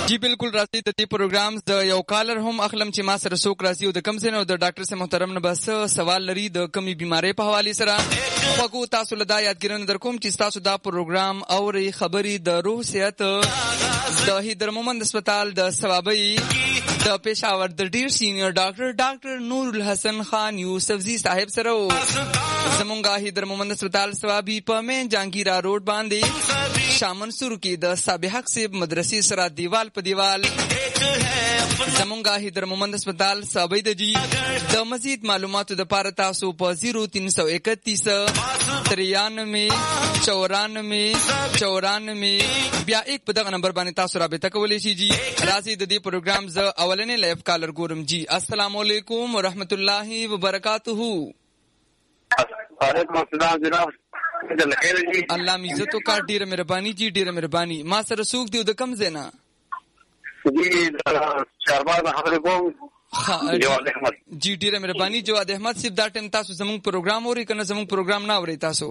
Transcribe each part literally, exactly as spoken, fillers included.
جی بالکل راځي د دې پروګرام د یو کالر هم اخلم چې ما سره څوک راځي او د کم څه نه د ډاکټر صاحب محترم نه بس سوال لري د کمی بیماری په حواله سره. خو تاسو له دا یادګرنه در کوم چې تاسو دا پروګرام اوري خبري د روح صحت د هیدر مومند هسپتال د ثوابي د پېښور د ډیر سینیئر ډاکټر ډاکټر نور الحسن خان یوسفزی صاحب سره زمونږه هیدر مومند هسپتال ثوابي په مین جانگیرا روډ باندې شامنسور کې د صابح حق سیب مدرسې سره دیوال په دیوال زمونږه هیدر مومند هسپتال ثوابي د جی د مزید معلوماتو د پاره تاسو په زیرو تین سو اکتیس ترانوے چورانوے چورانوے بیا ایک په دغه نمبر باندې تاسو رابطه کولی شئ. جی راځي د دې پروګرام ز اولنې لایف کالر ګورم. جی السلام علیکم ورحمت الله وبرکاتہ. وعلیکم السلام جناب. الله میزتو کا ډیره مهرباني جی ډیره مهرباني. ما سره سوق دی د کم زینا جی شهرباز خبرې کوم. جواد احمد جی ډیره مهرباني. جواد احمد صاحب دا ټیم تاسو زموږ پروګرام اوري کنه زموږ پروګرام نه اوري؟ تاسو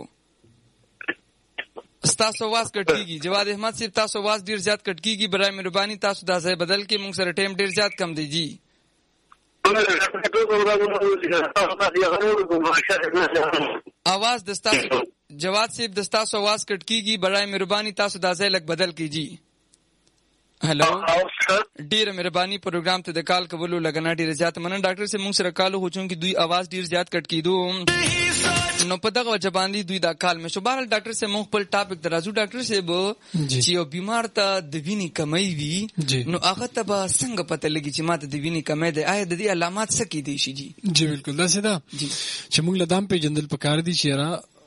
تاسو आवाज کټ کیږي. جواد احمد صاحب تاسو आवाज ډیر زیات کټ کیږي. برای مهرباني تاسو دا ځای بدل کې موږ سره ټیم ډیر زیات کم دی. جی आवाज دستا جواد صاحب دستا سو आवाज کټ کیږي. برای مهرباني تاسو دا ځای لک بدل کیږي. هلو ډیر مهرباني پروګرام ته د کال کولو لګنا ډیر زیات مننه. ډاکټر صاحب موږ سره کالو هوچون کې دوی आवाज ډیر زیات کټ کیدو نو په دغه وجبان دي دوی دا کال مې شو. بهر ډاکټر صاحب موږ خپل ټاپک درازو. ډاکټر صاحب چې یو بیمار ته د وینې کمی وي نو هغه ته به څنګه پته لګي چې ماته د وینې کمی ده؟ آیا د دې علامات څه کیدی شي؟ جی جی بالکل دا سیده چې موږ له دام پیژندل پکار دي چې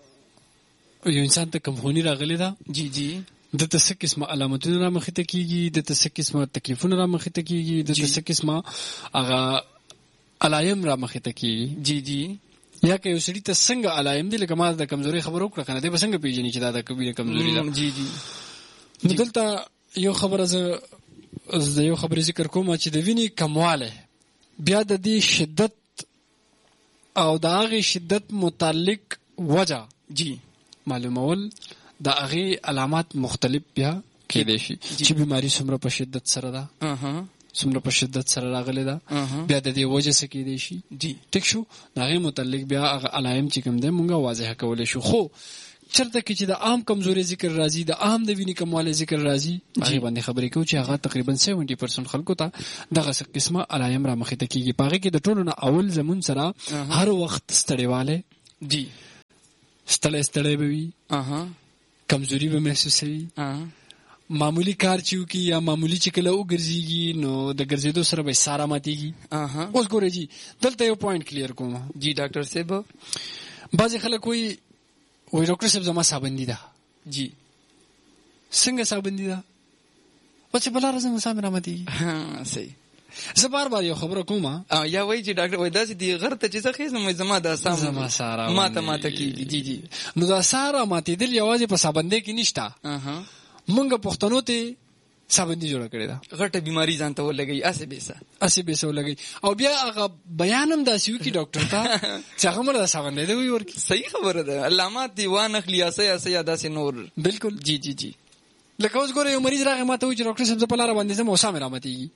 را یو انسان ته کمخونی راغلی ده. جی جی د ته څه قسمه علامتونه را مخې ته کېږي، د ته څه قسمه تکلیفونه را مخې ته کېږي، د ته څه قسمه هغه علایم را مخې ته کېږي. جی جی یا که یو سړي ته څنګه علایم دي لکه ما د کمزورۍ خبره وکړه کنه دی به څنګه پیژني چې دا د کبیره کمزوري ده. جی جی نو دلته یو خبره زه د یو خبرې ذکر کوم چې د وینې کمواله بیا د دې شدت او د هغې شدت متعلق وجه جی معلومول د هغې علامات مختلف بیا کېدای شي چې بیماري څومره په شدت سره ده، څومره په شدت سره راغلی ده، بیا د دې وجه څه کېدای شي. جی ټیک شو. د هغې متعلق بیا هغه علایم چې کوم دی مونږ واضحه کولی شو. خو چېرته کې چې د عام کمزوري ذکر راځي، د عام د وینې کموالی ذکر راځي، هغې باندې خبرې کوو چې هغه تقریبا سیونټي پرسنټ خلکو ته دغه قسمه علایم را مخې ته کېږي. په هغې کې د ټولو نه اول زمون سره هر وخت ستړیوالی، جی ستړی ستړی به وي، کمزوري به محسوسوي، معمولی کار چې وکړي یا معمولی چې کله وګرځېږي نو د ګرځېدو سره به یې ساه راماتېږي. اوس ګورئ جي دلته یو پوینټ کلیر کوم. جی ډاکټر صاحب بعضې خلک وایي وایي ډاکټر صاحب زما سابندي ده. جی څنګه سابندي ده؟ اوس چې بله ورځ مو ساه مې راماتېږي. صحیح. زه بار بار یو خبره کوم یا وایي چې ډاکټر وایي داسې دي غر ته چې زه خېږم وایي زما دا ساه زما ساه ماته ماته کېږي. جی جی نو دا ساه راماتېدل یوازې په سابندۍ کې نشته. مونږ پښتنو ته سابندي جوړه کړې ده. غټه بیماري ځان ته ولګوي، اسې بیسه اسې بیسه ولګوي او بیا هغه بیان هم داسې وکړي ډاکټر ته چې هغه مړه د سابندۍ ده وایي ورکړي. صحیح خبره ده. علامات دي وانخلي اسې اسې یا داسې نور. بالکل. جی جی جی لکه اوس ګوره یو مریض راغی ما ته وایي چې ډاکټر صاحب زه په لاره باندې ځم او ساه مې راماتېږي.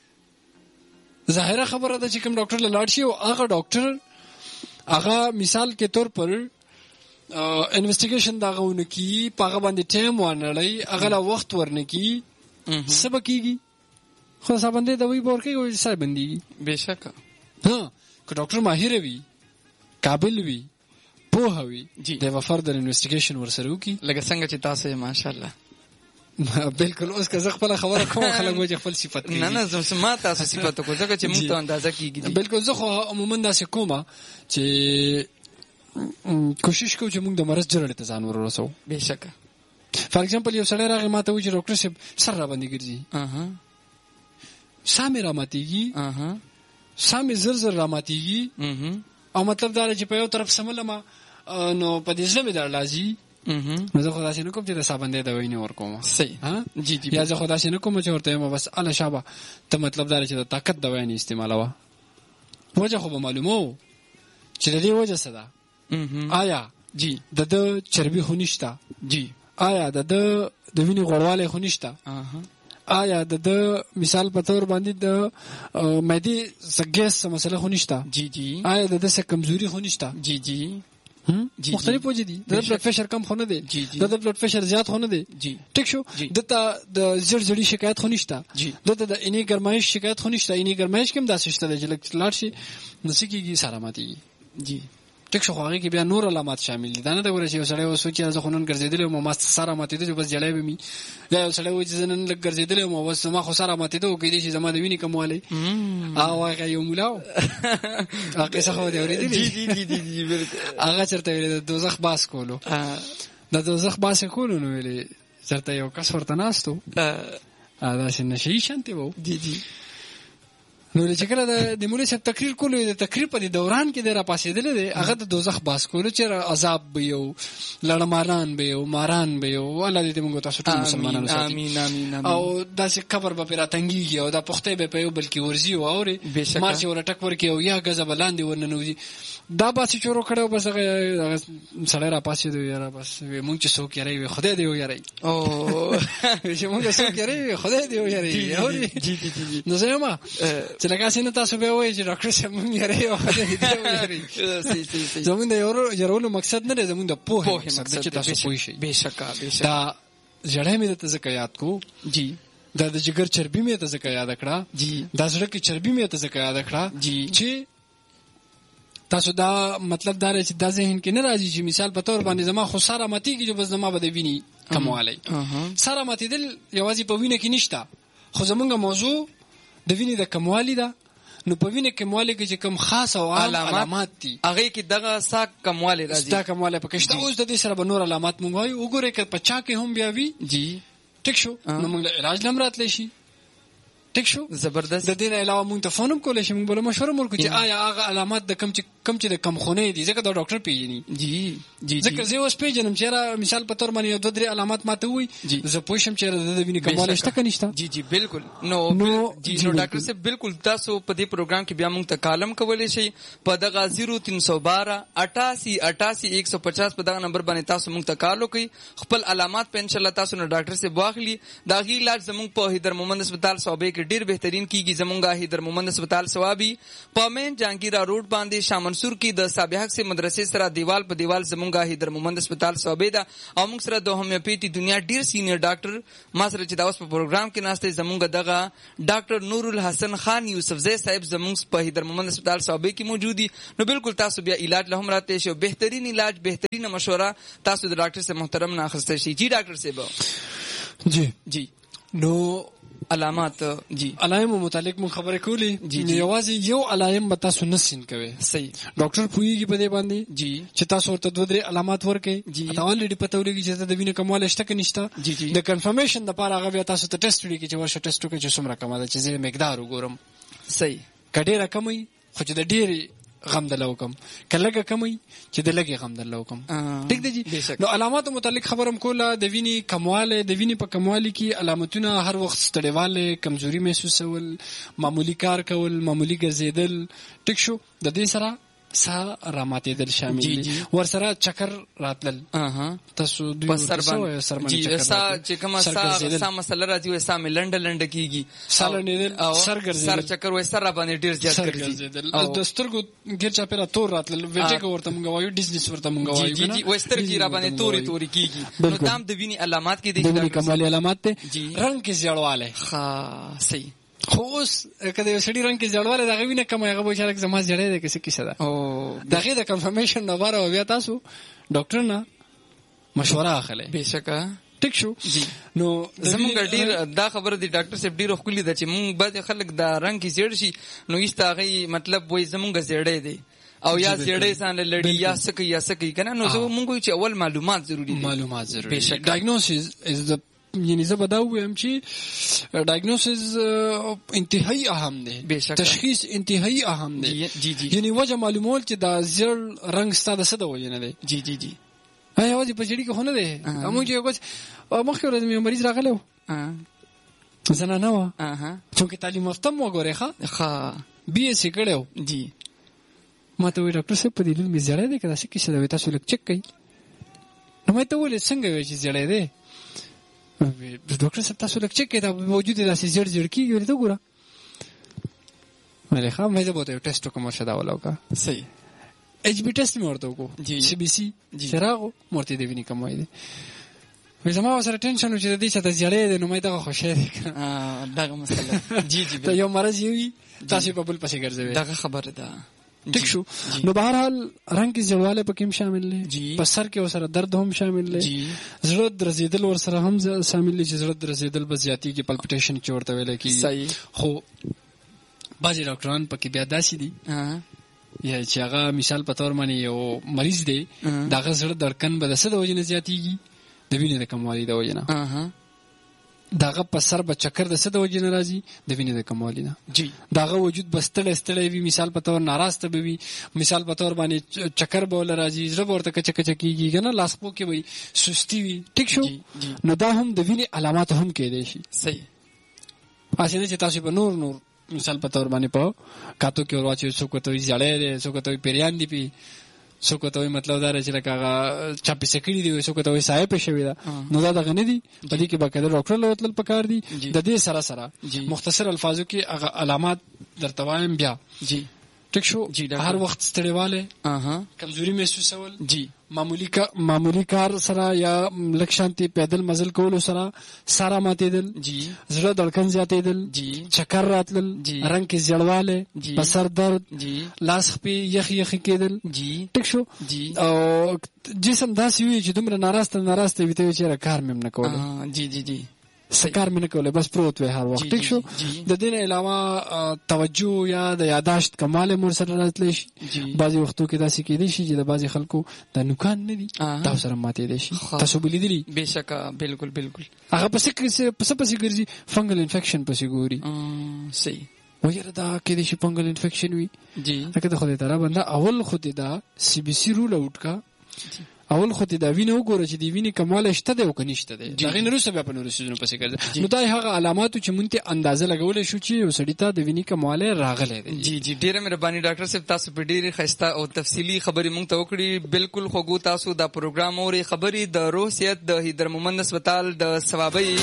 ظاهره خبره ده چې کوم ډاکټر له لاړ شي او هغه ډاکټر هغه مثال کے طور پر انویسټیګیشن دغه ونه کي، په هغه باندې ټایم وانړی، هغه له وخت ورنه کي، څه به کېږي؟ خو سابندۍ دوایي به ورکوي او ساه بندېږي. بېشکه. ها که ډاکټر ماهره وي، قابل وي، پوهه وي، د یوه فردر انویسټیګیشن ورسره وکړي لکه څنګه چې تاسو یې ماشاءالله. بالکل. اوس که زه خپله خبره کوم خلک وایي چې خپل صفت کوي. نه نه زه ما تاسو صفت وکړو ځکه چې موږ ته اندازه کېږي. بالکل. زه خو عموما داسې کومه چې کوشش کوو چې موږ د مرض جرړې ته ځان ور ورسوو. بېشکه. فار ایگزامپل یو سړی راغی ما ته وایي چې ډاکټر صاحب سر را باندې ګرځي، ساه مې راماتېږي، ساه مې زر زر راماتېږي او مطلب دا دی چې په یو طرف سملمه نو په دې زړه مې درد راځي. نو زه خو داسې نه کوم چې د سابندۍ دوایي نه ورکوم. صحیح. جی جی. یا زه خو داسې نه کوم چې ورته یم بس اله شابه ته مطلب دا دی چې د طاقت دوایي نه استعمالوه. وجه خو به معلومو چې د دې وجه څه ده. آیا جی د ده چربي خو نشته؟ جی. آیا د ده د وینې غوړوالی خو نشته؟ آیا د مثال په تور باندې د معدې سګیس مسله خو نشته؟ جی جی. آیا د دسه کمزوري خو نشته؟ جی جی. مختلف وجې دي. د بلډ پريشر کم خو نه دی، د بلډ پريشر زیات خو نه دی. ټیک شو. دته د زړزړی شکایت خو نشته، دته د انې ګرمایش شکایت خو نشته. انې ګرمایش کوم داسې شته چې لکه لاړ شي نسکیږي سلامتي. جی ټیک شو. هغه کې بیا نور علامات شامل دي. دا نه د ورشي یو سړی وسو چې ځخونن ګرځیدل او ما سره ماته دي بس جړای به می یا یو سړی و چې نن لګ ګرځیدل او وس ما خو سره ماته دي او کې دي چې زما د ویني کمواله او هغه یو مولاو هغه څه خو دی ورېدلی. جی جی جی جی بالکل. هغه چرته ویل د دوزخ باس کولو، د دوزخ باس کولو نو ویلې چرته یو کس ورته ناستو دا چې نشي شانته وو. جی جی. نو چې کله د مولوی صاحب تقریر کولو د تقریر په دوران کې د را پاسېدل دي هغه د دوزخ باس کولو چې عذاب به یو لړماران به یو ماران به یو الله دې موږ تاسو ټول مسلمانانو ساتي. امين امين. او داسې قبر به پیرا تنګيږي او د پخته به په یو بلکې ورزي او اوري مارچ ور ټک ورکی او یا غزه بلاندې ورننوځي دا باسي چورو کړو بس هغه سړی را پاسېدو یاره بس مونږ چې څوک یاري وي خدای دې وياري او چې مونږ څوک یاري وي خدای دې وياري اوري. جی جی جی. نو زما چې لکه څنګه تاسو به وایي چې ډاکټر صاحب مونږ یاري او خدای دې وياري. سی سی سی. زموږ د یو یارولو مقصد نه دی، زموږ د پوهه مقصد چې تاسو پوه شئ. بهشکه بهشکه. دا جړې مې ته ځکه یاد کو. جی. دا د جګر چربي مې ته ځکه یاد کړه. جی. دا زړه کې چربي مې ته ځکه یاد کړه. جی. چې تاسو دا مطلب دا چې دا ذهن کې نه راځي چې مثال په تور باندې زما خو سره ماتي کې چې بس زما به د ویني کموالی سره ماتي دل یوازې په وینه کې نشته، خو زمونږ موضوع د ویني د کموالی ده. نو په وینه کموالی کې چې کوم خاص او عام علامات دي هغه کې دغه ساک کموالی راځي. دا کموالی پکې شته. اوس د دې سره به نور علامات مونږ وایو. وګورئ که په چا کې هم بیا وي. جی ټیک شو. نو موږ علاج لم راتلی شي. ټیک شو. زبردست. د دې نه علاوه مونږ ته فونم کولای شي، مونږ بل مشوره مورکو چې آیا هغه علامات د کم چې کم چې د کم خونه دي ځکه دا ډاکټر پیژني. جی جی. ځکه زه اوس پیژنم چې مثال په تور باندې یو دوه درې علامات ماته وي زه پوه شم چې د وینې کموالی شته که نشته. جی جی بالکل. نو جی نو ډاکټر صاحب بالکل تاسو په دې پروګرام کې بیا مونږ ته کالم کولی شي په دغه زیرو تین سو بارہ اٹھاسی اٹھاسی ایک سو پچاس په دغه نمبر باندې تاسو مونږ ته کال وکړئ، خپل علامات په ان شاء الله تاسو نه ډاکټر صاحب واخلي. دا غي علاج زمونږ په حیدر مومند هسپتال صوبې کې ډیر بهترین کیږي. زمونږه حیدر مومند هسپتال ثوابي په مین جانگیرا روډ باندې شاه منصور کې د سابحق سے مدرسې سره دیوال په دیوال زمونږه حیدر مومند هسپتال ثوابي ده. او موږ سره د هومیوپیتي دنیا ډیر سینیئر ډاکټر ما سره چې دا اوس په پروګرام کې ناشته زمونږه دغه ډاکټر نور الحسن خان یوسفزئی صاحب زمونږ په حیدر مومند هسپتال ثوابي کې موجود دي. نو بالکل تاسو بیا علاج له هم راته شي، بهترین علاج بهترین مشوره تاسو د ډاکټر سے محترم نه اخیسته شي. جی ډاکټر صاحب. جی جی. نو علامات جی علائم متعلق مون خبرې کولې. جی یوازې یو علائم به تاسو نه سین کوي. صحیح. ډاکټر پوهیږي په دې باندې جی چې تاسو ورته دوه درې علامات ورکړي. دا ولې پته ولګي چې د وینې کموالی شته که نشته. د کنفرمیشن لپاره هغه بیا تاسو ته ټیسټ وکړي چې ورشه ټیسټ وکړي چې څومره کمه ده چې زه مقدار وګورم. صحیح. که ډېره کمه وي خو چې د ډېرې غم دله وکم، که لږه کمه چې د لږې غم دله وکم. ټیک دی جی. نو علاماتو متعلق خبرم کوله. د وینې کموالی، د وینې په کموالي کې علامتونه هر وخت ستړیوالی، کمزوري محسوسول، معمولی کار کول، معمولی ګرځېدل. ټیک شو. د دې سره سا راماتېدل شامل دي. ورسره چکر راتلل. تاسو دوی سر باندې جی سا چې کومه سا سا مسله راځي وای سا مې لنډه لنډه کیږي، سا لنډېدل او سر ګرځېدل، سر چکر وای سر باندې ډیر زیات ګرځېدل او د سترګو غیر چا پیرا تور راتلل. ویټیګو ورته مونږ وایو، ډیزنس ورته مونږ وایو. جی جی وای سترګې را باندې توري توري کیږي. نو دام د ویني علامات کې دي. د ویني کمالي علامات ته رنگ کې زیړواله. ها صحیح. خو اوس کله یو سړي رنگ کې زړواله دغه وینه کومه هغه به شارک زما زړې ده کیسه کیسه ده. او دغه د کنفرمیشن نه بار او بیا تاسو ډاکټر نه مشوره اخلي. بهشکه. ټیک شو. جی. نو زمونږ ډیر دا خبره دی ډاکټر صاحب ډیر خولي ده چې مونږ بعد خلک دا رنگ کې زیړ شي نو ایستاغي مطلب وای زمونږ زیړې دی او یا زیړې ځان لړی یا سکی یا سکی کنه. نو زه مونږ چې اول معلومات ضروری دي. معلومات ضروری. بهشکه. ډایګنوسیس از د یعنی زه به دا ووایم چې ډایګنوسیس انتهایی اهم دی، تشخیص انتهایی اهم دی. یعنی وجه معلومول چې دا زیړ رنگ ستا د څه د وجې نه دی. جی جی جی. یوازې په جړي کې خو نه دی. موږ چې یو مخکې ورځ مې مریض راغلی و، زنانه وه، چونکې تعلیم یافته م وګورې ښه بي ایس سي کړی و. جی. ما ته وایي ډاکټر صاحب په دې لور مې زیړی دی که داسې کیسه ده، وایي تاسو لږ چک کوئ. نو ما ته وویل څنګه وایي چې زیړی دی؟ ډاکټر صاحب تاسو لږ چک کړئ دا موجود دی داسې زیړ زیړ کېږي ولې ته ګوره ویلې ښه مې زه به ورته یو ټیسټ وکړم ورشه دا وله وکړه صحیح ایچ بي ټیسټ مې ورته وکړو سی بي سي چې راغو مې ورته د وینې کموالي دی وایي زما ورسره ټینشن و چې د دې چاته زیړی دی نو مې دغه خوشی دی دغه مسله جی جی ته یو مرض یې وي تاسو په بل پسې ګرځوئ دغه خبره ده ٹھیک شو نو بہرحال رنگ کی زړواله پکې هم شامل دی په سر کې ورسره درد هم شامل دی زړه درزیدل ورسره هم شامل دی چې زړه درزیدل به زیاتی کې پلپټیشن چې ورته ویل کېږي صحیح خو بعضې ډاکټران پکې بیا داسې دي یا چې هغه مثال په طور باندې یو مریض دی د هغه زړه دړکن به د څه د وجې نه زیاتېږي د وینې د کموالي د وجې نه د هغه په سر به چکر د څه د وجې نه راځي د وینې د کموالي نه د هغه وجود به ستړی ستړی وي مثال په طور ناراسته به وي مثال په طور باندې چکر به ورله راځي زړه به ورته کچه کچه کېږي که نه لاسپو کې به سستي وي ټیک شو نو دا هم د وینې علامات هم کېدی شي صحیح هسې نه چې تاسو به نور نور مثال په طور باندې په کاتو کې ور واچوي څوک ورته وایي زړی دی څوک ورته وایي پیریان دي پې څوک ورته وایي مطلب دا دی چې لکه هغه چا پیسه کړي دي څوک ورته وایي سایه پې شوې ده نو دا دغه نه دي په دې کې باقاعده ډاکټر له وتلل پکار دي د دې سره سره مختصر الفاظو کې هغه علامات درته وایم بیا ټیک شو هر وخت ستړیواله کمزوري محسوسول جی معمولی کا معمولی کار سره یا لږ شانتي پیدل مزل کولو سره سارا ماتېدل زړه دړکن زیاتېدل چکر راتلل رنګ کې زیړوالی په سر درد لاس خپې یخ یخې کېدل ټیک شو او جسم داسې وي چې دومره ناراسته ناراسته وي ته وایي چېرې کار مې هم نه کولی جی جی جی کار مې نه کولی بس پروت وی هر وخت ټیک شو د دې نه علاوه توجه یا د یاداشت کمال هم ورسره راتلی شي بعضې وختو کې داسې کېدی شي چې د بعضې خلکو دا نوکان نه دي دا ورسره ماتېدی شي تاسو به لیدلي بېشکه بالکل بالکل هغه په څه پسې ګرځي فنګل انفیکشن پسې ګوري صحیح و یاره دا کېدی شي فنګل انفیکشن وي لکه د خدای تعالی بنده اول خو دې دا سی بي سي رول آوټ کا اول خو ته دا وینه وګوره چې د وینې کموالی شته دی او که نشته دی د هغې نه وروسته بیا په نورو څیزونو پسې ګرځه نو دا هغه علاماتو چې مونږ ته اندازه لګولی شو چې یو سړي ته د وینې کموالی راغلی دی جی جی ډېره مهرباني ډاکټر صاحب تاسو په ډېرې ښایسته او تفصیلي خبرې مونږ ته وکړي بالکل خوږو تاسو دا پروګرام اورئ خبرې د روح صحت د حیدر مومند هسپتال د ثوابۍ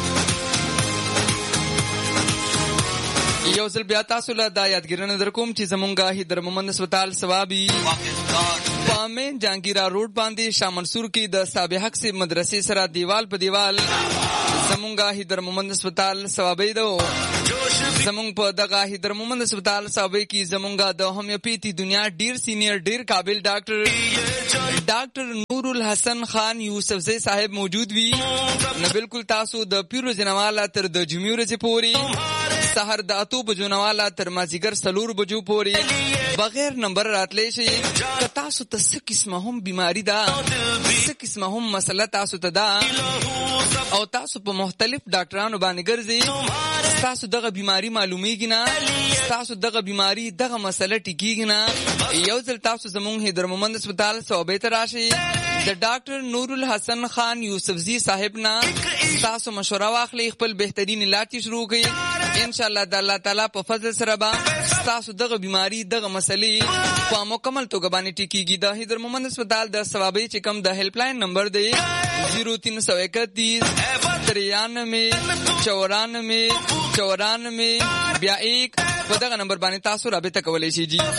یو ځل بیا تاسو له دا یادګیرنه در کوم چې زمونږ حیدر مومند هسپتال ثوابي په مین جهانګیرا روډ باندې شاه منصور کې د صابر حق سے مدرسې سره دیوال په دیوال زمونږ حیدر مومند هسپتال ثوابي ده زمونږ په دغه حیدر مومند هسپتال ثوابي کې زمونږ د هومیوپیتي دنیا ډیر سینیر ډیر قابل ډاکټر ډاکټر نور الحسن خان یوسفزئی صاحب موجود وي نو بالکل تاسو د پیرو جنواله تر د جمعې ورځې پورې سحر د اتو بجو نواله تر مازیګر سلور بجو پورې بغیر نمبر راتلی شي که تاسو ته څه قسمه هم بیماری ده څه قسمه هم مسله تاسو ته ده او تاسو په مختلف ډاکټرانو باندې ګرځئ تاسو دغه بیماری معلومیږي نه تاسو دغه بیماری دغه مسله ټیکیږي نه یو ځل تاسو زمونږ حیدر مومند هسپتال ثوابۍ ته راشئ د ډاکټر نور الحسن خان یوسفزئی صاحب نه تاسو مشوره واخلئ خپل بهترین علاج شروع کړئ انشاءالله د الله تعالی په فضل سره به تاسو دغه بیماری دغه مسلې په مکمل توګه باندې ټیکیږي د حیدر مومند هسپتال د ثوابۍ چې کوم د هیلپ لاین نمبر دی زیرو تین سو اکتیس ترانوے چورانوے چورانوے بیا ایک په دغه نمبر باندې تاسو رابطه کولی شئ جی